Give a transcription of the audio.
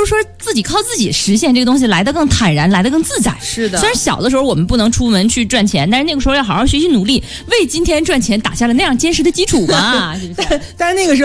如说自己靠自己实现这个东西来得更坦然，来得更自在。 是的， 虽然小的时候我们不能出门去赚钱，但是那个时候要好好学习努力，为今天赚钱打下了那样坚实的基础嘛，是不是？ 但是那个时候